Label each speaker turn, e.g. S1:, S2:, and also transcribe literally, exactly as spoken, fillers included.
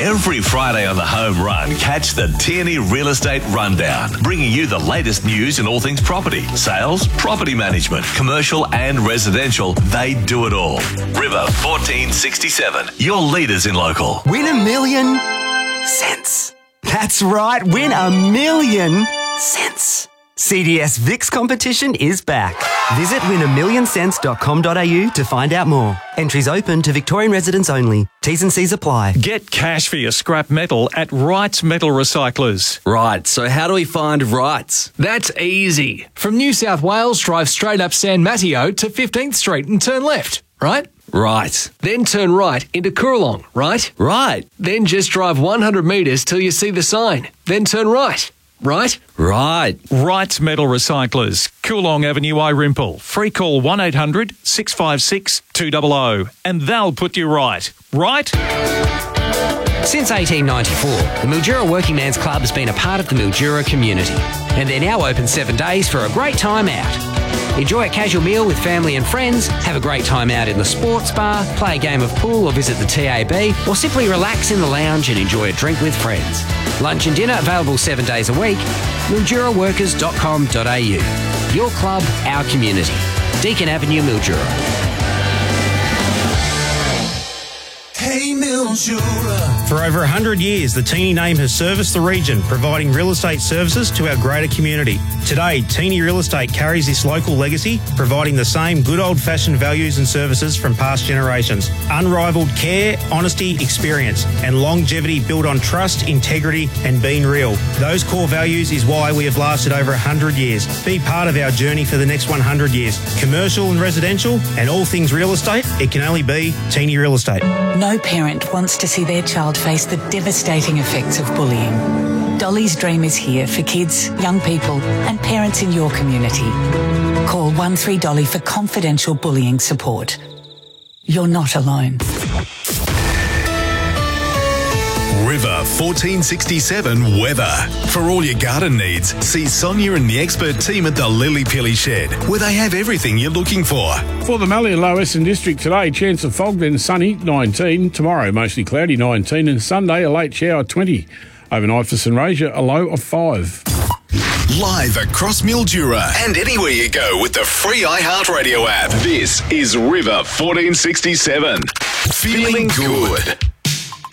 S1: Every Friday on the Home Run, catch the Tierney Real Estate Rundown, bringing you the latest news in all things property, sales, property management, commercial and residential. They do it all. River fourteen sixty-seven, your leaders in local.
S2: Win a million cents. That's right, win a million cents. C D S V I X competition is back. Visit win a million cents dot com dot a u to find out more. Entries open to Victorian residents only. T's and C's apply.
S3: Get cash for your scrap metal at Wrights Metal Recyclers.
S4: Right, so how do we find Wrights?
S5: That's easy. From New South Wales, drive straight up San Mateo to fifteenth Street and turn left, right?
S4: Right.
S5: Then turn right into Coorong, right?
S4: Right.
S5: Then just drive one hundred metres till you see the sign. Then turn right. Right?
S4: Right.
S3: Wrights Metal Recyclers, Coolong Avenue, Irimple. Free call one eight hundred six five six two zero zero and they'll put you right. Right?
S6: Since eighteen ninety-four, the Mildura Working Man's Club has been a part of the Mildura community. And they're now open seven days for a great time out. Enjoy a casual meal with family and friends, have a great time out in the sports bar, play a game of pool or visit the T A B, or simply relax in the lounge and enjoy a drink with friends. Lunch and dinner available seven days a week. mildura workers dot com dot a u. Your club, our community. Deakin Avenue, Mildura.
S7: Hey Mildura.
S8: For over one hundred years, the Teeny name has serviced the region, providing real estate services to our greater community. Today, Teeny Real Estate carries this local legacy, providing the same good old-fashioned values and services from past generations. Unrivaled care, honesty, experience, and longevity built on trust, integrity, and being real. Those core values is why we have lasted over one hundred years. Be part of our journey for the next one hundred years. Commercial and residential, and all things real estate, it can only be Teeny Real Estate.
S9: No parent wants to see their child face the devastating effects of bullying. Dolly's Dream is here for kids, young people and parents in your community. Call one three Dolly for confidential bullying support. You're not alone.
S1: River fourteen sixty-seven weather. For all your garden needs, see Sonia and the expert team at the Lily Pilly Shed, where they have everything you're looking for.
S10: For the Mallee and Low Western District today, chance of fog, then sunny, nineteen. Tomorrow, mostly cloudy, nineteen. And Sunday, a late shower, twenty. Overnight for St Rasia, a low of five.
S1: Live across Mildura and anywhere you go with the free iHeartRadio app. This is River fourteen sixty-seven. Feeling good.